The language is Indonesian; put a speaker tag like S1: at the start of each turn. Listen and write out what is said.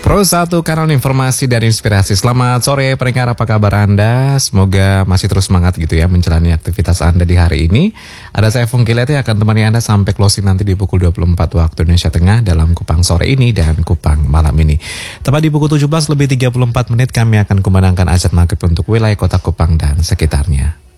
S1: Pro 1 kanal informasi dan inspirasi. Selamat sore pendengar, apa kabar Anda? Semoga masih terus semangat gitu ya menjalani aktivitas Anda di hari ini. Ada saya Fungkilet yang akan temani Anda sampai closing nanti di pukul 24 waktu Indonesia Tengah dalam Kupang sore ini dan Kupang malam ini. Tepat di pukul 17 lebih 34 menit kami akan kumandangkan azan maghrib untuk wilayah kota Kupang dan sekitarnya.